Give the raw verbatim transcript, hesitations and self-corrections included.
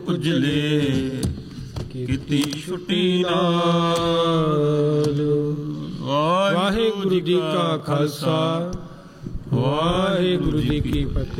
ਉਜਲੇ, ਕੀਤੀ ਛੁੱਟੀ ਨਾਲ। ਵਾਹਿਗੁਰੂ ਜੀ ਕਾ ਖਾਲਸਾ, ਵਾਹਿਗੁਰੂ ਜੀ ਕੀ ਫਤਿਹ।